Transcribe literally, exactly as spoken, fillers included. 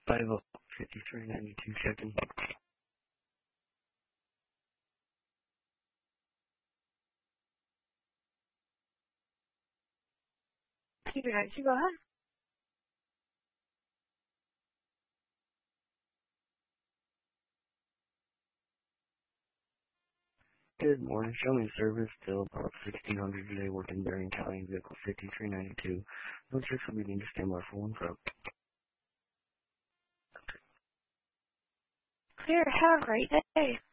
five oh fifty-three ninety-two checking. Keep it out. You go ahead. Good morning. Showing service till about sixteen hundred today, working during Italian vehicle fifty-three ninety-two. No checks will be needed to stand by for one truck. Clear. Have a great day.